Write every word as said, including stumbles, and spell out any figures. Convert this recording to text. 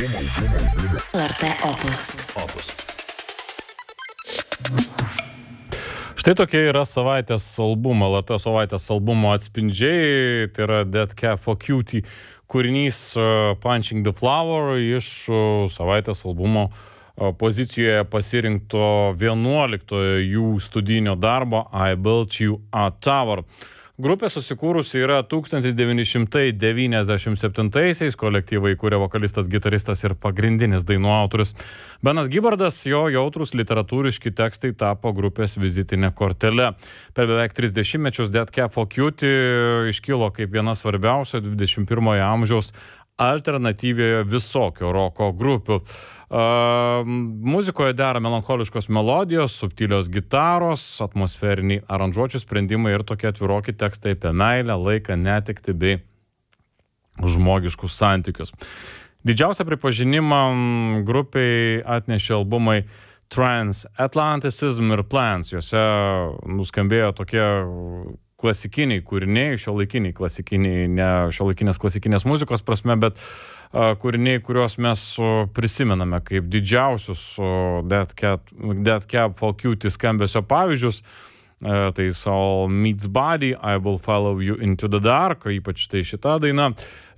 L R T Opus. Opus. Štai tokie yra savaitės albumo, L R T savaitės albumo atspindžiai, tai yra Dead Cab for Cutie kūrinys uh, Punching the Flower iš uh, savaitės albumo uh, pozicijoje pasirinkto vienuoliktojo jų studijinio darbo I Built You a Tower. Grupė susikūrusi yra tūkstantis devyni šimtai devyniasdešimt septintaisiais, kolektyvą įkūrė vokalistas, gitaristas ir pagrindinis dainų autorius Benas Gibardas, jo jautrus literatūriški tekstai tapo grupės vizitinė kortele. Per beveik tris dešimtmečius Dead Cab for Cutie iškilo kaip viena svarbiausia dvidešimt pirmojo amžiaus alternatyviojo visokio roko grupių. Uh, muzikoje dera melancholiškos melodijos, subtilios gitaros, atmosferiniai aranžuočių sprendimai ir tokie atviroki tekstai apie meilę, laiką, netektį bei žmogiškus santykius. Didžiausią pripažinimą grupiai atnešė albumai Transatlanticism ir Plans. Juose nuskambėjo tokie klasikiniai kūriniai, šiuolaikiniai klasikiniai, ne šiuolaikinės klasikinės muzikos prasme, bet uh, kūriniai, kuriuos mes uh, prisimename kaip didžiausius uh, Dead Cab, Dead Cab for Cutie skambesio pavyzdžius. Uh, tai Soul Meets Body, I Will Follow You Into the Dark, ypač tai šita daina.